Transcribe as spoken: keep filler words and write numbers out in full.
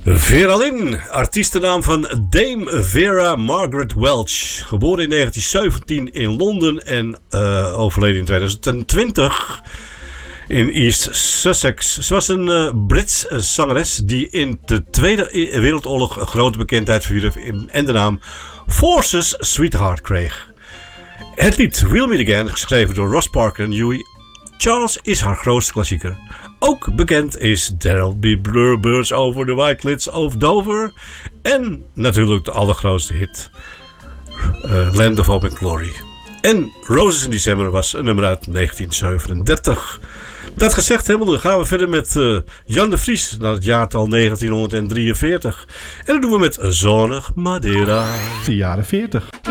Vera Lynn, artiestennaam van Dame Vera Margaret Welch. Geboren in negentien zeventien in Londen en uh, overleden in tweeduizend twintig in East Sussex. Ze was een uh, Brits uh, zangeres die in de Tweede Wereldoorlog een grote bekendheid verwierf en de naam Forces Sweetheart kreeg. Het lied We'll Meet Again, geschreven door Ross Parker en Huey Charles, is haar grootste klassieker. Ook bekend is There'll Be Bluebirds Over the White Cliffs of Dover. En natuurlijk de allergrootste hit, uh, Land of Hope and Glory. En Roses in December was een nummer uit negentien zevenendertig. Dat gezegd hebbende, dan gaan we verder met uh, Jan de Vries naar het jaartal negentien drieënveertig. En dat doen we met Zonnig Madeira. De jaren veertig.